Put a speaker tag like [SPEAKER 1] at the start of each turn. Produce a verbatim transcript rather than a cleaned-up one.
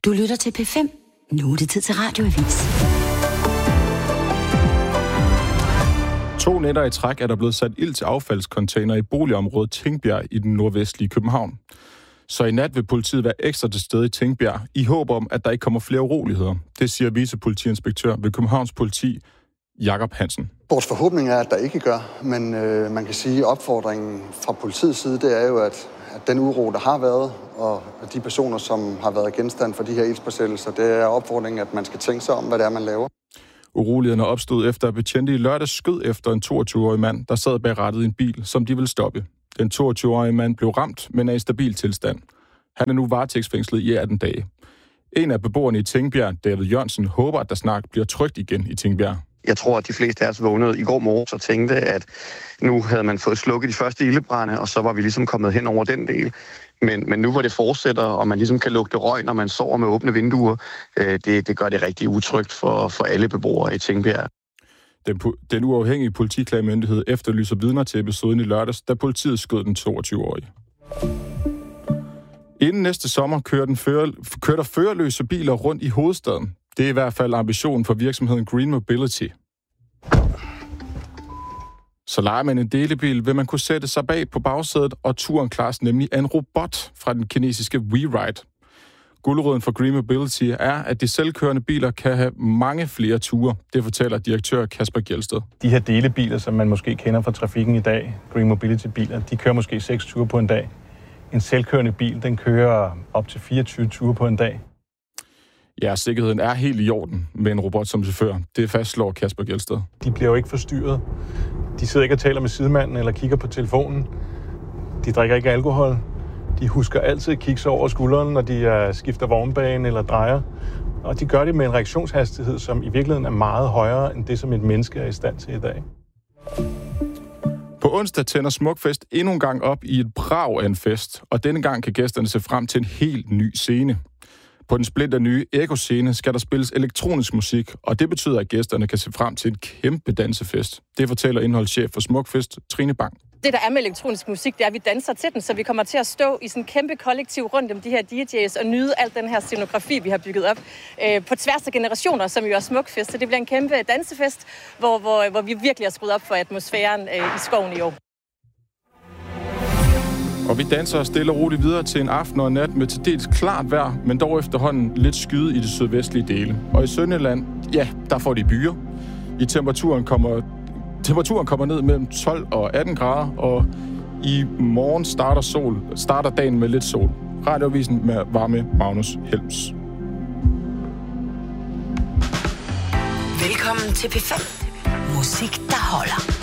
[SPEAKER 1] Du lytter til P fem. Nu er det tid til Radioavis.
[SPEAKER 2] To nætter i træk er der blevet sat ild til affaldscontainer i boligområdet Tingbjerg i den nordvestlige København. Så i nat vil politiet være ekstra til stede i Tingbjerg, i håb om, at der ikke kommer flere uroligheder. Det siger vicepolitiinspektør ved Københavns Politi, Jakob Hansen.
[SPEAKER 3] Vores forhåbning er, at der ikke gør, men øh, man kan sige, at opfordringen fra politiets side, det er jo, at, at den uro, der har været, og de personer, som har været genstand for de her ildspåsættelser, det er opfordringen, at man skal tænke sig om, hvad det er, man laver.
[SPEAKER 2] Urolighederne opstod efter, at betjente i lørdags skød efter en toogtyve-årig mand, der sad bag rattet i en bil, som de ville stoppe. Den toogtyve-årige mand blev ramt, men er i stabil tilstand. Han er nu varetægtsfængslet i atten dage. En af beboerne i Tingbjerg, David Jørgensen, håber, at der snart bliver trygt igen i Tingbjerg.
[SPEAKER 4] Jeg tror, at de fleste af os vågnede i går morges og tænkte, at nu havde man fået slukket de første ildebrande, og så var vi ligesom kommet hen over den del. Men, men nu hvor det fortsætter, og man ligesom kan lugte røg, når man sover med åbne vinduer, øh, det, det gør det rigtig utrygt for, for alle beboere i Tingbjerg.
[SPEAKER 2] Den, den uafhængige politiklagemyndighed efterlyser vidner til episoden i lørdags, da politiet skød den toogtyve-årige. Inden næste sommer kører, den fører, kører der førerløse biler rundt i hovedstaden. Det er i hvert fald ambitionen for virksomheden Green Mobility. Så leger man en delebil, vil man kunne sætte sig bag på bagsædet, og turen klares nemlig af en robot fra den kinesiske WeRide. Guldråden for Green Mobility er, at de selvkørende biler kan have mange flere ture. Det fortæller direktør Kasper Gjeldsted.
[SPEAKER 5] De her delebiler, som man måske kender fra trafikken i dag, Green Mobility-biler, de kører måske seks ture på en dag. En selvkørende bil, den kører op til fireogtyve ture på en dag.
[SPEAKER 2] Ja, sikkerheden er helt i orden med en robot som chauffør. Det fastslår Kasper Gjeldsted.
[SPEAKER 5] De bliver jo ikke forstyrret. De sidder ikke og taler med sidemanden eller kigger på telefonen. De drikker ikke alkohol. De husker altid at kigge sig over skulderen, når de skifter vognbane eller drejer. Og de gør det med en reaktionshastighed, som i virkeligheden er meget højere end det, som et menneske er i stand til i dag.
[SPEAKER 2] På onsdag tænder Smukfest endnu en gang op i et brag af en fest, og denne gang kan gæsterne se frem til en helt ny scene. På den splinter nye Eko-scene skal der spilles elektronisk musik, og det betyder, at gæsterne kan se frem til en kæmpe dansefest. Det fortæller indholdschef for Smukfest, Trine Bang.
[SPEAKER 6] Det, der er med elektronisk musik, det er, at vi danser til den, så vi kommer til at stå i sådan en kæmpe kollektiv rundt om de her D J's og nyde al den her scenografi, vi har bygget op øh, på tværs af generationer, som jo er Smukfest. Så det bliver en kæmpe dansefest, hvor, hvor, hvor vi virkelig har skruet op for atmosfæren øh, i skoven i år.
[SPEAKER 2] Og vi danser stille og roligt videre til en aften og en nat med til dels klart vejr, men dog efterhånden lidt skyde i det sydvestlige dele. Og i Sønderjylland, ja, der får de byer. I temperaturen kommer, temperaturen kommer ned mellem tolv og atten grader, og i morgen starter, sol, starter dagen med lidt sol. Radioavisen med varme Magnus Helms.
[SPEAKER 1] Velkommen til P fem. Musik, der holder.